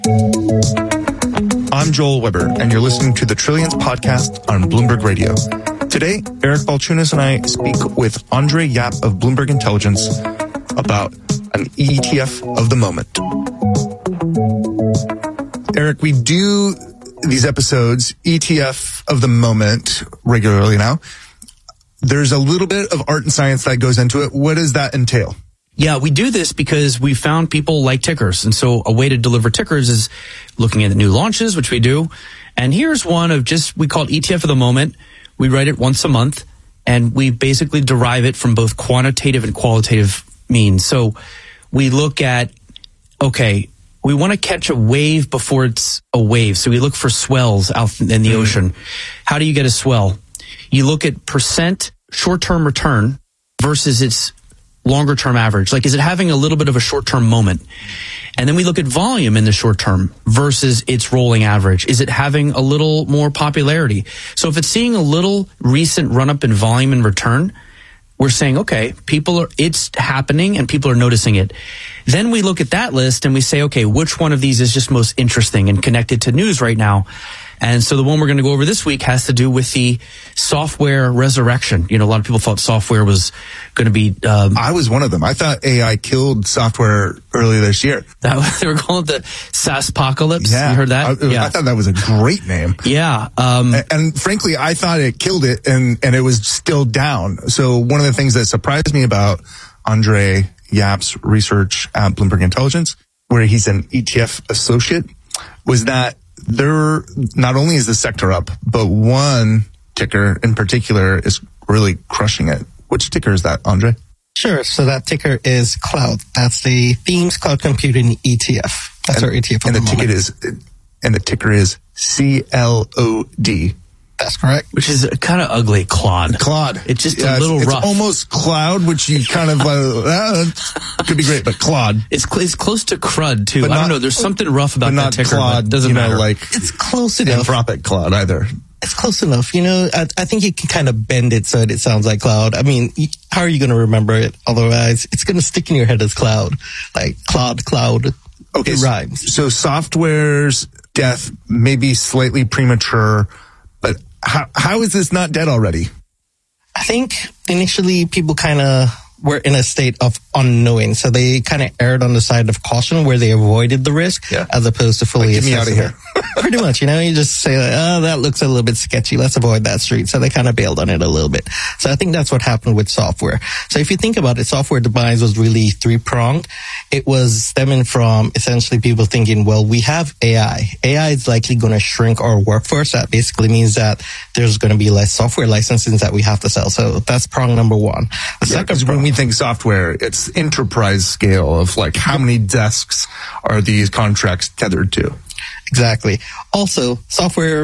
I'm Joel Weber, and you're listening to the Trillions podcast on Bloomberg Radio. Today, Eric Balchunas and I speak with Andre Yap of Bloomberg Intelligence about an ETF of the moment. Eric, we do these episodes, ETF of the moment, regularly now. There's a little bit of art and science that goes into it. What does that entail? Yeah, we do this because we found people like tickers. And so a way to deliver tickers is looking at the new launches, which we do. And here's one of we call it ETF of the moment. We write it once a month, and we basically derive it from both quantitative and qualitative means. So we look at, okay, we want to catch a wave before it's a wave. So we look for swells out in the ocean. How do you get a swell? You look at percent short-term return versus its longer-term average. Like, is it having a little bit of a short-term moment? And then we look at volume in the short term versus its rolling average. Is it having a little more popularity? So if it's seeing a little recent run-up in volume and return, we're saying, okay, it's happening and people are noticing it. Then we look at that list and we say, okay, which one of these is just most interesting and connected to news right now? And so the one we're going to go over this week has to do with the software resurrection. You know, a lot of people thought software was going to be... I was one of them. I thought AI killed software earlier this year. They were calling it the SaaSpocalypse. Yeah. You heard that? I thought that was a great name. Yeah. And frankly, I thought it killed it and it was still down. So one of the things that surprised me about Andre Yap's research at Bloomberg Intelligence, where he's an ETF associate, was that there not only is the sector up, but one ticker in particular is really crushing it. Which ticker is that, Andre? Sure. So that ticker is Cloud. That's the Themes Cloud Computing ETF. That's our ETF. And the ticker is CLOD. That's correct. Which is kind of ugly, Claude. It's just a little rough. It's almost cloud, which you kind of could be great, but Claude. It's close to crud too. I don't know. There's something rough about that ticker. Claude, but doesn't matter. It's close enough. Anthropic Claude either. It's close enough. You know, I think you can kind of bend it so that it sounds like cloud. I mean, how are you going to remember it? Otherwise, it's going to stick in your head as cloud, like cloud. Okay, it rhymes. So software's death may be slightly premature, but how is this not dead already? I think initially people kind of were in a state of unknowing. So they kind of erred on the side of caution where they avoided the risk as opposed to fully get me out of here. Pretty much, you know, you just say, that looks a little bit sketchy. Let's avoid that street. So they kind of bailed on it a little bit. So I think that's what happened with software. So if you think about it, software demise was really three-pronged. It was stemming from essentially people thinking, well, we have AI. AI is likely going to shrink our workforce. That basically means that there's going to be less software licenses that we have to sell. So that's prong number one. The second prong, when we think software, it's enterprise scale of like how many desks are these contracts tethered to? Exactly. Also, software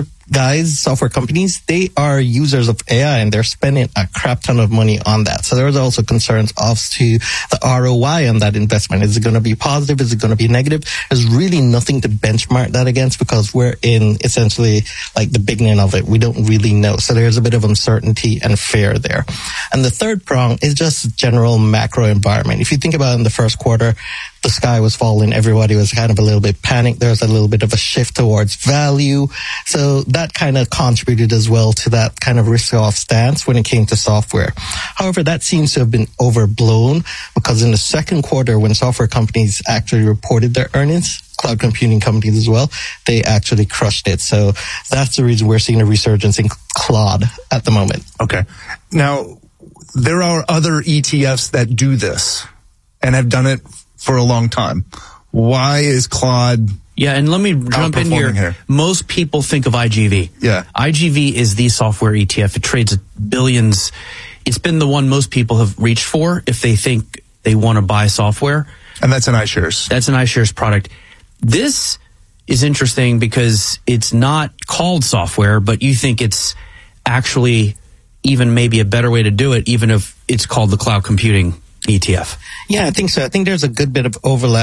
companies, they are users of AI and they're spending a crap ton of money on that. So there's also concerns as to the ROI on that investment. Is it going to be positive? Is it going to be negative? There's really nothing to benchmark that against because we're in essentially like the beginning of it. We don't really know. So there's a bit of uncertainty and fear there. And the third prong is just general macro environment. If you think about it in the first quarter, the sky was falling. Everybody was kind of a little bit panicked. There was a little bit of a shift towards value. So that kind of contributed as well to that kind of risk-off stance when it came to software. However, that seems to have been overblown because in the second quarter, when software companies actually reported their earnings, cloud computing companies as well, they actually crushed it. So that's the reason we're seeing a resurgence in Claude at the moment. Okay. Now, there are other ETFs that do this and have done it for a long time. Why is Claude... Yeah, and let me jump in here. Most people think of IGV. Yeah. IGV is the software ETF. It trades billions. It's been the one most people have reached for if they think they want to buy software. And that's an iShares. That's an iShares product. This is interesting because it's not called software, but you think it's actually even maybe a better way to do it, even if it's called the cloud computing ETF. Yeah, I think so. I think there's a good bit of overlap